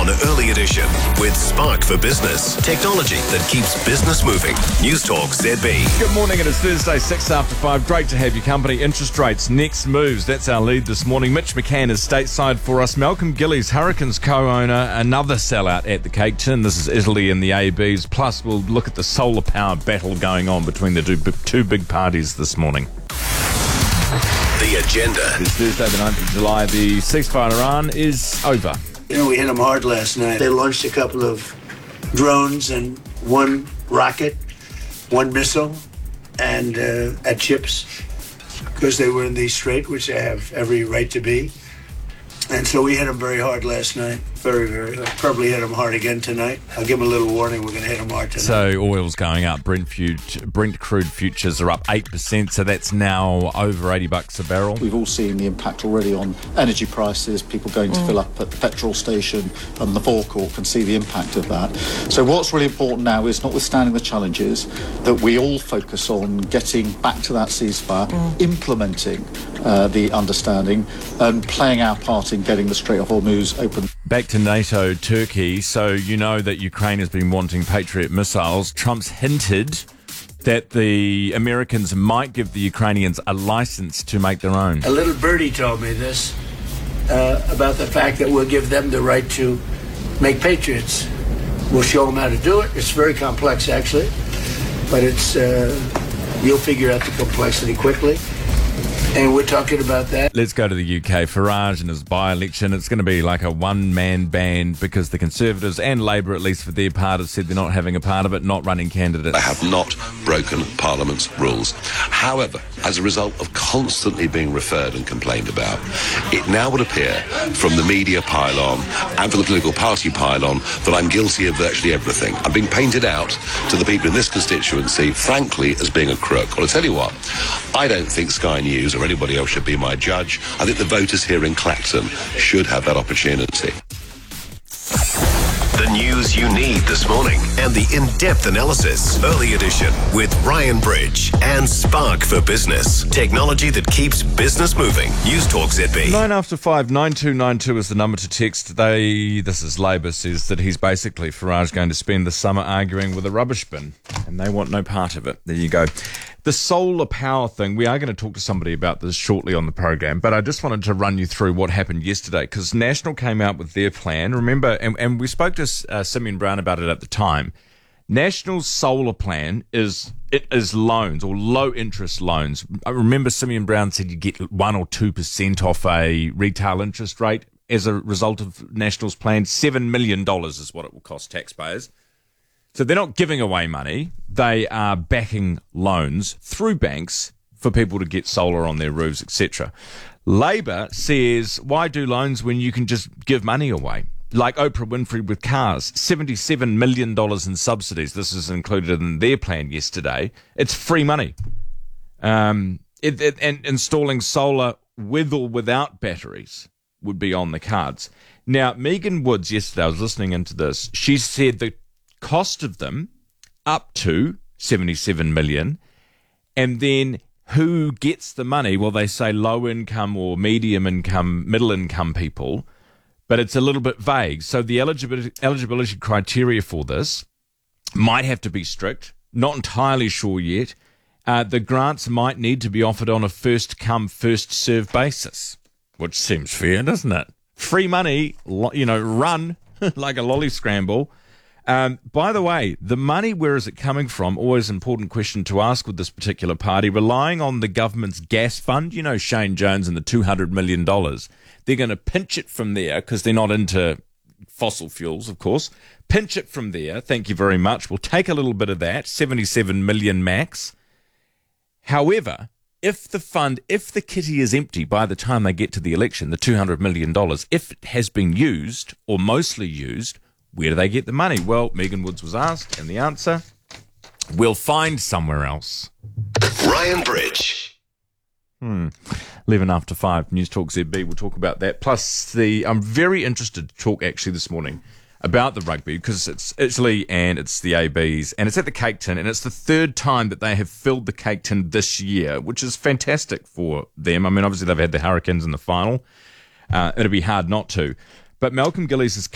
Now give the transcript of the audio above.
on Early Edition with Spark for Business. Technology that keeps business moving. News Talk ZB. Good morning, it is Thursday, 6 after 5. Great to have your company. Interest rates, next moves. That's our lead this morning. Mitch McCann is stateside for us. Malcolm Gillies, Hurricanes co-owner, another sellout at the Cake Tin. This is Italy and the ABs. Plus, we'll look at the solar power battle going on between the two big parties this morning. The agenda. It's Thursday, the 9th of July. The ceasefire in Iran is over. You know, we hit them hard last night. They launched a couple of drones and one rocket, one missile, and at ships, because they were in the strait, which they have every right to be. And so we hit them very hard last night. Very, very hard. Probably hit them hard again tonight. I'll give them a little warning. We're going to hit them hard tonight. So oil's going up. Brent crude futures are up 8%. So that's now over $80 a barrel. We've all seen the impact already on energy prices. People going to fill up at the petrol station and the forecourt can see the impact of that. So what's really important now is, notwithstanding the challenges, that we all focus on getting back to that ceasefire, implementing the understanding and playing our part in getting the Strait of Hormuz open. Back to NATO, Turkey. So you know that Ukraine has been wanting Patriot missiles. Trump's hinted that the Americans might give the Ukrainians a license to make their own. A little birdie told me this, about the fact that we'll give them the right to make Patriots. We'll show them how to do it. It's very complex, actually, but it's you'll figure out the complexity quickly. And we're talking about that. Let's go to the UK. Farage and his by-election. It's going to be like a one-man band because the Conservatives and Labour, at least for their part, have said they're not having a part of it, not running candidates. I have not broken Parliament's rules. However, as a result of constantly being referred and complained about, it now would appear from the media pylon and from the political party pylon that I'm guilty of virtually everything. I'm being painted out to the people in this constituency, frankly, as being a crook. Well, I'll tell you what, I don't think Sky News or anybody else should be my judge. I think the voters here in Clacton should have that opportunity. The news you need this morning and the in-depth analysis. Early Edition with Ryan Bridge and Spark for Business. Technology that keeps business moving. News Talk ZB. 9 after 5, 9292 is the number to text. This is Labour, says that he's basically, Farage, going to spend the summer arguing with a rubbish bin, and they want no part of it. There you go. The solar power thing, we are going to talk to somebody about this shortly on the program, but I just wanted to run you through what happened yesterday, because National came out with their plan. Remember, and we spoke to Simeon Brown about it at the time. National's solar plan is loans, or low interest loans. I remember Simeon Brown said you get 1 or 2% off a retail interest rate as a result of National's plan. $7 million is what it will cost taxpayers. So they're not giving away money. They are backing loans through banks for people to get solar on their roofs, etc. Labour says, why do loans when you can just give money away? Like Oprah Winfrey with cars, $77 million in subsidies. This is included in their plan yesterday. It's free money. And installing solar with or without batteries would be on the cards. Now, Megan Woods, yesterday, I was listening into this, she said the cost of them up to 77 million, and then who gets the money? Well, they say low income or medium income, middle income people, but it's a little bit vague. So the eligibility criteria for this might have to be strict. Not entirely sure yet. The grants might need to be offered on a first come, first served basis, which seems fair, doesn't it? Free money, run like a lolly scramble. By the way, the money, where is it coming from? Always an important question to ask with this particular party. Relying on the government's gas fund, Shane Jones and the $200 million. They're going to pinch it from there because they're not into fossil fuels, of course. Pinch it from there. Thank you very much. We'll take a little bit of that, 77 million max. However, if the kitty is empty by the time they get to the election, the $200 million, if it has been used or mostly used, where do they get the money? Well, Megan Woods was asked, and the answer, we'll find somewhere else. Ryan Bridge. 11 after 5, News Talk ZB. We'll talk about that. Plus, I'm very interested to talk actually this morning about the rugby, because it's Italy and it's the ABs, and it's at the Cake Tin, and it's the third time that they have filled the Cake Tin this year, which is fantastic for them. I mean, obviously they've had the Hurricanes in the final. It'd be hard not to. But Malcolm Gillies is